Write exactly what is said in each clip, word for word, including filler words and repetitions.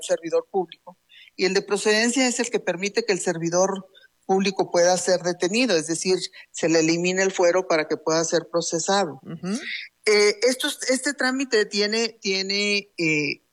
un servidor público, y el de procedencia es el que permite que el servidor público pueda ser detenido, es decir, se le elimina el fuero para que pueda ser procesado. Uh-huh. Eh, esto, este trámite tiene, tiene eh,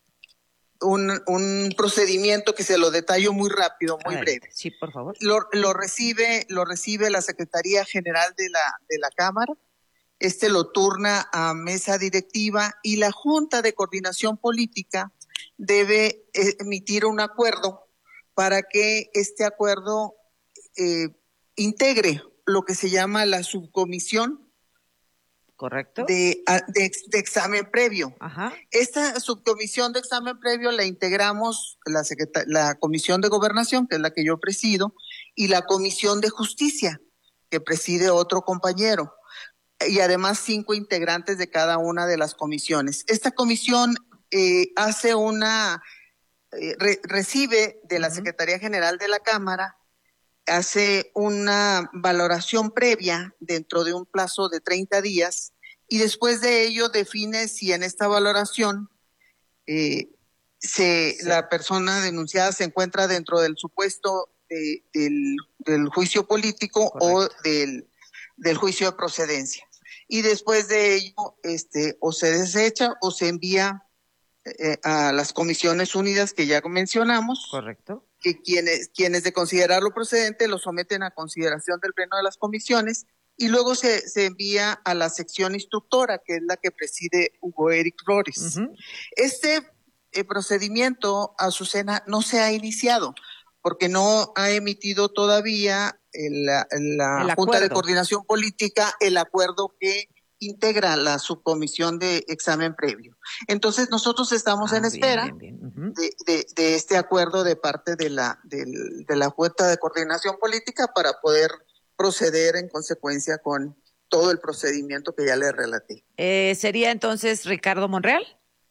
un, un procedimiento que se lo detallo muy rápido, muy Ay, breve. Sí, por favor. Lo, lo, recibe, lo recibe la Secretaría General de la, de la Cámara, este lo turna a mesa directiva y la Junta de Coordinación Política debe emitir un acuerdo para que este acuerdo eh, integre lo que se llama la subcomisión. Correcto. De, de, de examen previo. Ajá. Esta subcomisión de examen previo la integramos la, la Comisión de Gobernación, que es la que yo presido, y la Comisión de Justicia, que preside otro compañero, y además cinco integrantes de cada una de las comisiones. Esta comisión eh, hace una, eh, re, recibe de la uh-huh. Secretaría General de la Cámara, hace una valoración previa dentro de un plazo de treinta días y después de ello define si en esta valoración eh, se, sí. la persona denunciada se encuentra dentro del supuesto de, del, del juicio político Correcto. o del, del juicio de procedencia. Y después de ello este, o se desecha o se envía eh, a las comisiones unidas que ya mencionamos. Correcto. Que quienes, quienes de considerarlo procedente lo someten a consideración del pleno de las comisiones y luego se, se envía a la sección instructora, que es la que preside Hugo Eric Flores. Uh-huh. Este eh, procedimiento, Azucena, no se ha iniciado porque no ha emitido todavía el, la, la el Junta de Coordinación Política el acuerdo que integra la subcomisión de examen previo. Entonces nosotros estamos ah, en espera bien, bien, bien. Uh-huh. de, de, de este acuerdo de parte de la, de, de la Junta de Coordinación Política para poder proceder en consecuencia con todo el procedimiento que ya le relaté. Eh, ¿Sería entonces Ricardo Monreal?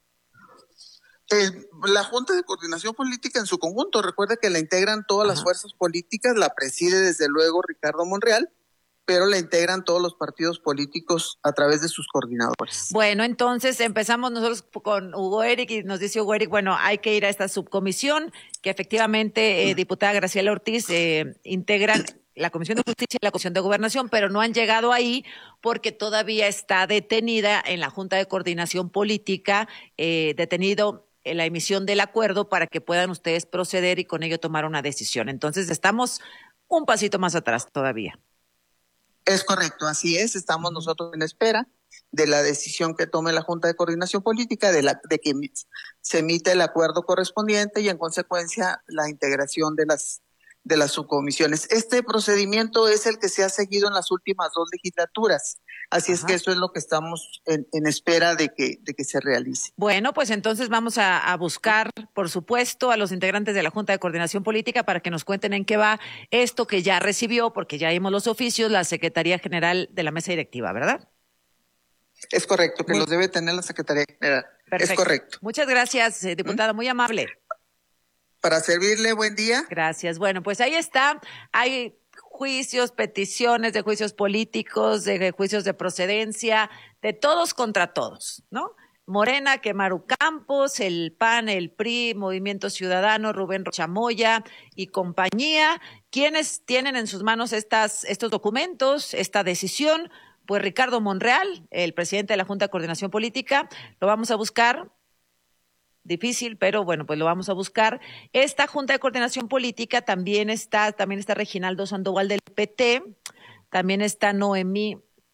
Eh, la Junta de Coordinación Política en su conjunto, recuerda que la integran todas Ajá. las fuerzas políticas, la preside desde luego Ricardo Monreal, pero la integran todos los partidos políticos a través de sus coordinadores. Bueno, entonces empezamos nosotros con Hugo Eric y nos dice Hugo Eric, bueno, hay que ir a esta subcomisión que efectivamente, eh, diputada Graciela Ortiz, eh, integran la Comisión de Justicia y la Comisión de Gobernación, pero no han llegado ahí porque todavía está detenida en la Junta de Coordinación Política, eh, detenido en la emisión del acuerdo para que puedan ustedes proceder y con ello tomar una decisión. Entonces estamos un pasito más atrás todavía. Es correcto, así es, estamos nosotros en espera de la decisión que tome la Junta de Coordinación Política, de, la, de que se emita el acuerdo correspondiente y en consecuencia la integración de las, de las subcomisiones. Este procedimiento es el que se ha seguido en las últimas dos legislaturas, así Ajá. es que eso es lo que estamos en, en espera de que, de que se realice. Bueno, pues entonces vamos a, a buscar, por supuesto, a los integrantes de la Junta de Coordinación Política para que nos cuenten en qué va esto que ya recibió, porque ya vimos los oficios, la Secretaría General de la Mesa Directiva, ¿verdad? Es correcto, que muy... los debe tener la Secretaría General. Perfecto. Es correcto. Muchas gracias, eh, diputada, muy amable. Para servirle, buen día. Gracias. Bueno, pues ahí está. Hay juicios, peticiones de juicios políticos, de juicios de procedencia, de todos contra todos, ¿no? Morena, que Maru Campos, el P A N, el P R I, Movimiento Ciudadano, Rubén Chamoya y compañía, quienes tienen en sus manos estas, estos documentos, esta decisión, pues Ricardo Monreal, el presidente de la Junta de Coordinación Política, lo vamos a buscar. Difícil, pero bueno, pues lo vamos a buscar. Esta Junta de Coordinación Política también está, también está Reginaldo Sandoval del P T, también está Noemí,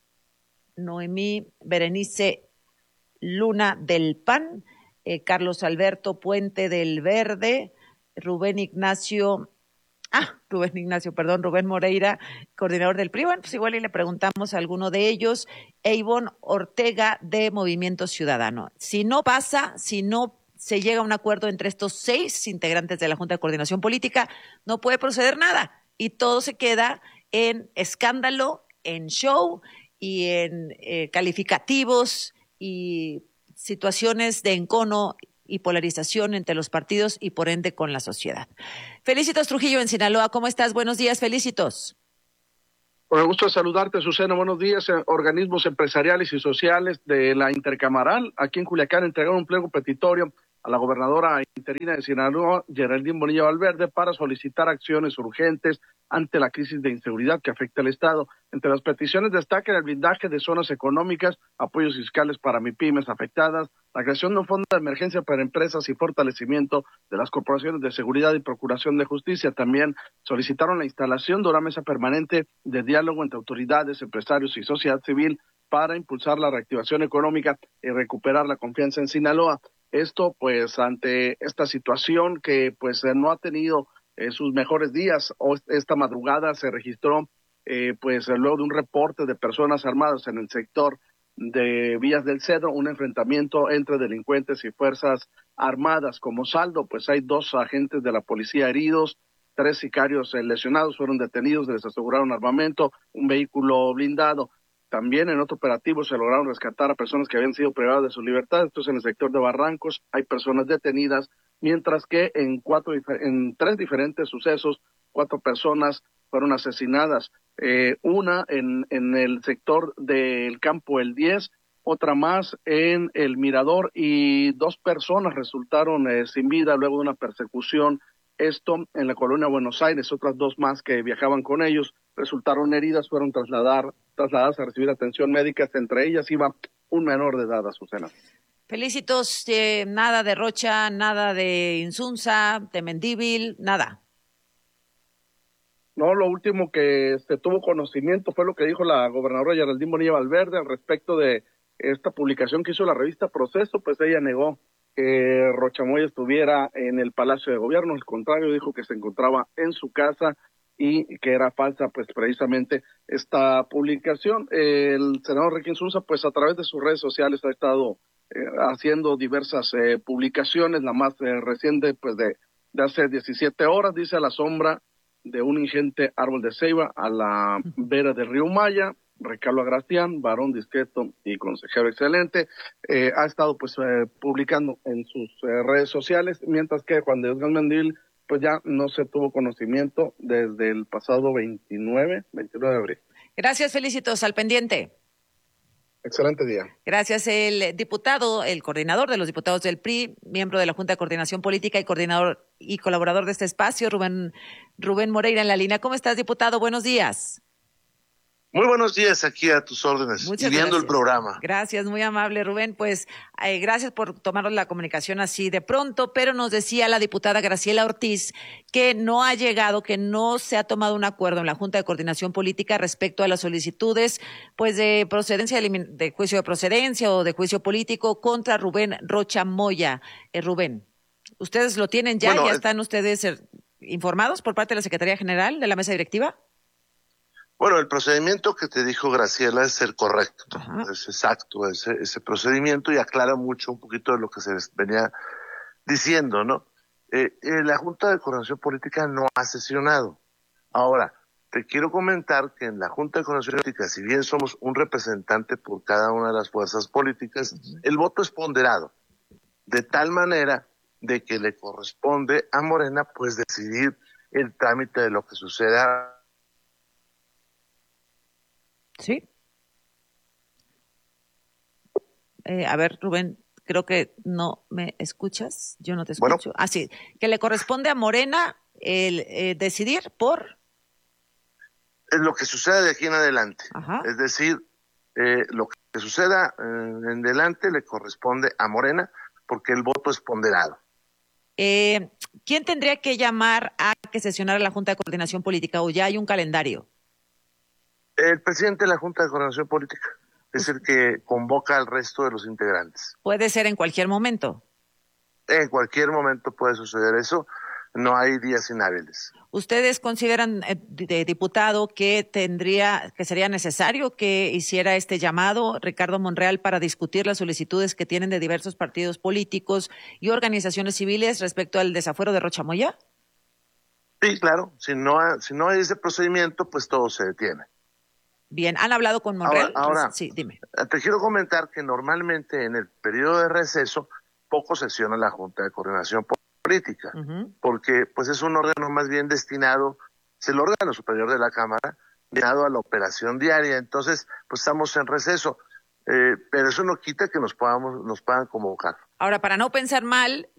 Noemí Berenice Luna del P A N, eh, Carlos Alberto Puente del Verde, Rubén Ignacio, ah, Rubén Ignacio, perdón, Rubén Moreira, coordinador del P R I. Bueno, pues igual y le preguntamos a alguno de ellos, e Ivonne Ortega de Movimiento Ciudadano. Si no pasa, si no se llega a un acuerdo entre estos seis integrantes de la Junta de Coordinación Política, no puede proceder nada y todo se queda en escándalo, en show y en eh, calificativos y situaciones de encono y polarización entre los partidos y por ende con la sociedad. Felicitos Trujillo en Sinaloa, ¿cómo estás? Buenos días, Felicitos. Con el gusto de saludarte, Azucena. Buenos días. Organismos empresariales y sociales de la Intercamaral aquí en Culiacán entregaron un pliego petitorio a la gobernadora interina de Sinaloa, Geraldine Bonilla Valverde, para solicitar acciones urgentes ante la crisis de inseguridad que afecta al Estado. Entre las peticiones destacan el blindaje de zonas económicas, apoyos fiscales para MIPYMES afectadas, la creación de un fondo de emergencia para empresas y fortalecimiento de las corporaciones de seguridad y procuración de justicia. También solicitaron la instalación de una mesa permanente de diálogo entre autoridades, empresarios y sociedad civil para impulsar la reactivación económica y recuperar la confianza en Sinaloa. Esto, pues, ante esta situación que, pues, no ha tenido eh, sus mejores días. O esta madrugada se registró, eh, pues, luego de un reporte de personas armadas en el sector de Villas del Cedro, un enfrentamiento entre delincuentes y fuerzas armadas. Como saldo, pues, hay dos agentes de la policía heridos, tres sicarios eh, lesionados fueron detenidos, les aseguraron armamento, un vehículo blindado. También en otro operativo se lograron rescatar a personas que habían sido privadas de su libertad. Esto es en el sector de Barrancos, hay personas detenidas, mientras que en cuatro, en tres diferentes sucesos, cuatro personas fueron asesinadas. Eh, una en, en el sector del Campo El diez, otra más en el Mirador, y dos personas resultaron eh, sin vida luego de una persecución. Esto en la colonia Buenos Aires. Otras dos más que viajaban con ellos resultaron heridas, fueron trasladar, trasladadas a recibir atención médica. Entre ellas iba un menor de edad, Azucena. Felicitos, eh, nada de Rocha, nada de Insunza, de Mendívil, nada. No, lo último que se tuvo conocimiento fue lo que dijo la gobernadora Geraldine Bonilla Valverde al respecto de esta publicación que hizo la revista Proceso. Pues ella negó que Rocha Moya estuviera en el Palacio de Gobierno, al contrario, dijo que se encontraba en su casa y que era falsa, pues, precisamente esta publicación. El senador Enrique Insunza, pues, a través de sus redes sociales ha estado eh, haciendo diversas eh, publicaciones, la más eh, reciente, pues, de, de hace diecisiete horas, dice: a la sombra de un ingente árbol de ceiba, a la vera del río Maya, Ricardo Agracián, varón discreto y consejero excelente. Eh, ha estado, pues, eh, publicando en sus eh, redes sociales, mientras que Juan de Dios Mendívil, pues, ya no se tuvo conocimiento desde el pasado veintinueve de abril. Gracias, Felicitos, al pendiente. Excelente día. Gracias. El diputado, el coordinador de los diputados del P R I, miembro de la Junta de Coordinación Política y coordinador y colaborador de este espacio, Rubén, Rubén Moreira en la línea. ¿Cómo estás, diputado? Buenos días. Muy buenos días, aquí a tus órdenes, Muchas y viendo gracias. el programa. Gracias, muy amable, Rubén. Pues eh, gracias por tomarnos la comunicación así de pronto, pero nos decía la diputada Graciela Ortiz que no ha llegado, que no se ha tomado un acuerdo en la Junta de Coordinación Política respecto a las solicitudes, pues, de procedencia, de juicio de procedencia o de juicio político contra Rubén Rocha Moya. Eh, Rubén, ¿ustedes lo tienen ya? Bueno, ¿Ya están ustedes eh, informados por parte de la Secretaría General de la Mesa Directiva? Bueno, el procedimiento que te dijo Graciela es el correcto, Ajá. es exacto ese, ese procedimiento, y aclara mucho un poquito de lo que se les venía diciendo, ¿no? Eh, eh, la Junta de Coordinación Política no ha sesionado. Ahora, te quiero comentar que en la Junta de Coordinación Política, si bien somos un representante por cada una de las fuerzas políticas, uh-huh, el voto es ponderado, de tal manera de que le corresponde a Morena, pues, decidir el trámite de lo que suceda. Sí. Eh, a ver, Rubén, creo que no me escuchas. Yo no te escucho. Bueno. Ah, sí, que le corresponde a Morena el eh, decidir por... Es lo que suceda de aquí en adelante. Ajá. Es decir, eh, lo que suceda eh, en adelante le corresponde a Morena porque el voto es ponderado. Eh, ¿Quién tendría que llamar a que sesionara la Junta de Coordinación Política, o ya hay un calendario? El presidente de la Junta de Coordinación Política es el que convoca al resto de los integrantes. Puede ser en cualquier momento. En cualquier momento puede suceder eso, no hay días inhábiles. ¿Ustedes consideran, eh, de diputado, que tendría, que sería necesario que hiciera este llamado Ricardo Monreal para discutir las solicitudes que tienen de diversos partidos políticos y organizaciones civiles respecto al desafuero de Rocha Moya? Sí, claro, si no, si no hay ese procedimiento, pues todo se detiene. Bien, ¿han hablado con Monreal? Ahora, ahora sí, dime. Te quiero comentar que normalmente en el periodo de receso poco sesiona la Junta de Coordinación Política, uh-huh, porque pues es un órgano más bien destinado, es el órgano superior de la Cámara, destinado a la operación diaria. Entonces, pues estamos en receso, eh, pero eso no quita que nos podamos, nos puedan convocar. Ahora, para no pensar mal,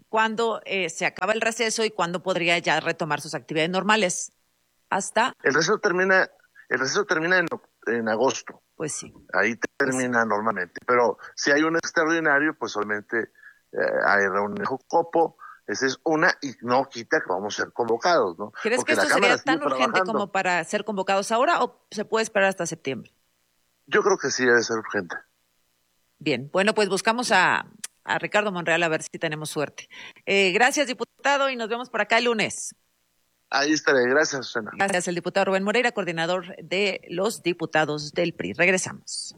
cuándo eh, se acaba el receso y cuándo podría ya retomar sus actividades normales. Hasta... El receso termina, el receso termina en, en agosto. Pues sí. Ahí termina pues, normalmente. Pero si hay un extraordinario, pues solamente eh, hay reunión de Jocopo. Esa es una, y no quita que vamos a ser convocados, ¿no? ¿Crees Porque que esto sería tan urgente trabajando. como para ser convocados ahora o se puede esperar hasta septiembre? Yo creo que sí debe ser urgente. Bien, bueno, pues buscamos a, a Ricardo Monreal a ver si tenemos suerte. Eh, gracias, diputado, y nos vemos por acá el lunes. Ahí estaré, gracias, Susana. Gracias, el diputado Rubén Moreira, coordinador de los diputados del P R I. Regresamos.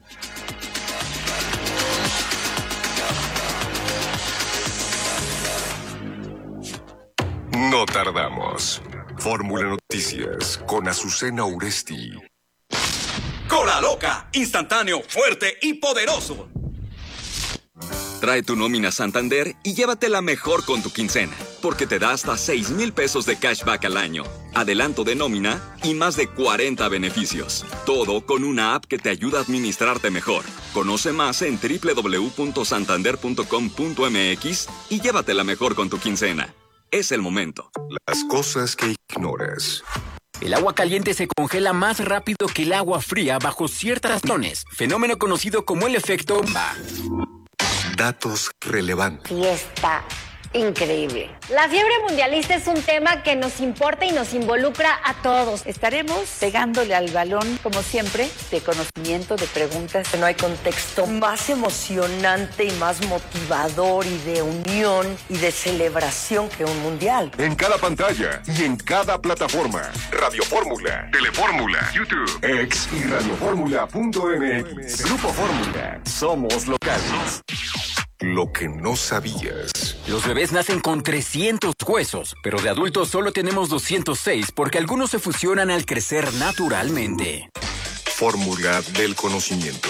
No tardamos. Fórmula Noticias con Azucena Uresti. Cola Loca, instantáneo, fuerte y poderoso. Trae tu nómina Santander y llévatela mejor con tu quincena, porque te da hasta seis mil pesos de cashback al año, adelanto de nómina y más de cuarenta beneficios. Todo con una app que te ayuda a administrarte mejor. Conoce más en doble u doble u doble u punto santander punto com punto m x y llévatela mejor con tu quincena. Es el momento. Las cosas que ignoras. El agua caliente se congela más rápido que el agua fría bajo ciertas condiciones, fenómeno conocido como el efecto B A. Datos relevantes. Fiesta increíble. La fiebre mundialista es un tema que nos importa y nos involucra a todos. Estaremos pegándole al balón, como siempre, de conocimiento, de preguntas. No hay contexto más emocionante y más motivador y de unión y de celebración que un mundial. En cada pantalla y en cada plataforma. Radio Fórmula, Telefórmula, YouTube, X y radioformula punto m x. Grupo Fórmula. Somos locales. Lo que no sabías. Los bebés nacen con trescientos huesos, pero de adultos solo tenemos doscientos seis porque algunos se fusionan al crecer naturalmente. Fórmula del conocimiento.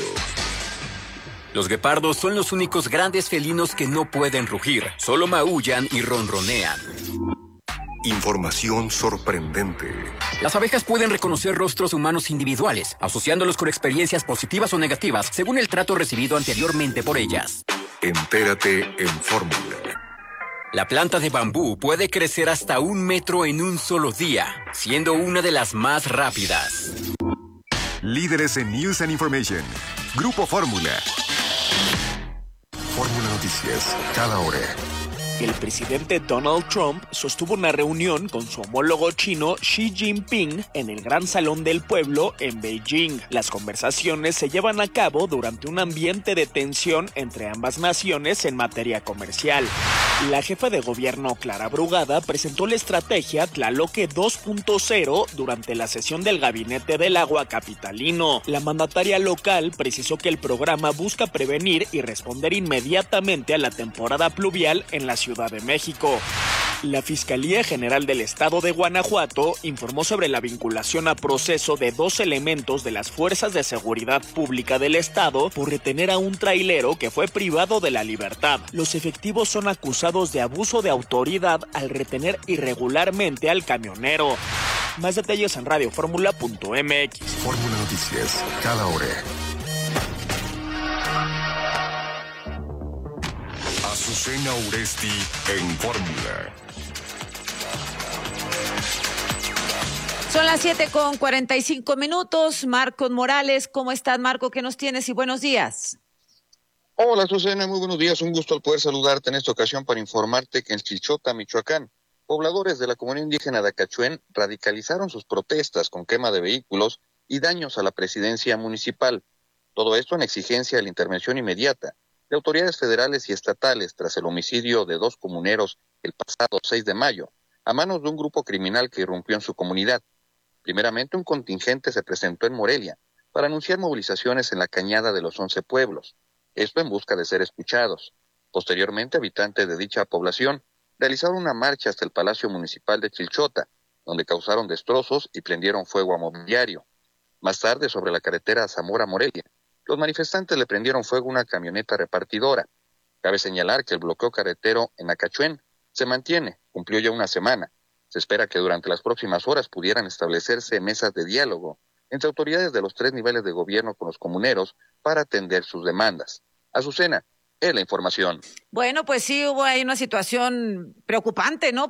Los guepardos son los únicos grandes felinos que no pueden rugir, solo maullan y ronronean. Información sorprendente. Las abejas pueden reconocer rostros humanos individuales, asociándolos con experiencias positivas o negativas según el trato recibido anteriormente por ellas. Entérate en Fórmula. La planta de bambú puede crecer hasta un metro en un solo día, siendo una de las más rápidas. Líderes en News and Information. Grupo Fórmula. Fórmula Noticias, cada hora. El presidente Donald Trump sostuvo una reunión con su homólogo chino Xi Jinping en el Gran Salón del Pueblo en Beijing. Las conversaciones se llevan a cabo durante un ambiente de tensión entre ambas naciones en materia comercial. La jefa de gobierno Clara Brugada presentó la estrategia Tlaloque dos punto cero durante la sesión del Gabinete del Agua capitalino. La mandataria local precisó que el programa busca prevenir y responder inmediatamente a la temporada pluvial en la ciudad Ciudad de México. La Fiscalía General del Estado de Guanajuato informó sobre la vinculación a proceso de dos elementos de las Fuerzas de Seguridad Pública del Estado por retener a un trailero que fue privado de la libertad. Los efectivos son acusados de abuso de autoridad al retener irregularmente al camionero. Más detalles en radioformula punto m x. Fórmula Noticias, cada hora. Azucena Uresti en Fórmula. Son las siete con cuarenta y cinco minutos. Marcos Morales, ¿cómo estás, Marco? ¿Qué nos tienes? Y buenos días. Hola, Azucena, muy buenos días. Un gusto al poder saludarte en esta ocasión para informarte que en Chilchota, Michoacán, pobladores de la comunidad indígena de Acachuén radicalizaron sus protestas con quema de vehículos y daños a la presidencia municipal. Todo esto en exigencia de la intervención inmediata de autoridades federales y estatales tras el homicidio de dos comuneros el pasado seis de mayo, a manos de un grupo criminal que irrumpió en su comunidad. Primeramente, un contingente se presentó en Morelia para anunciar movilizaciones en la Cañada de los Once Pueblos, esto en busca de ser escuchados. Posteriormente, habitantes de dicha población realizaron una marcha hasta el Palacio Municipal de Chilchota, donde causaron destrozos y prendieron fuego a mobiliario. Más tarde, sobre la carretera Zamora-Morelia, los manifestantes le prendieron fuego a una camioneta repartidora. Cabe señalar que el bloqueo carretero en Acachuén se mantiene, cumplió ya una semana. Se espera que durante las próximas horas pudieran establecerse mesas de diálogo entre autoridades de los tres niveles de gobierno con los comuneros para atender sus demandas. Azucena, es la información. Bueno, pues sí hubo ahí una situación preocupante, ¿no?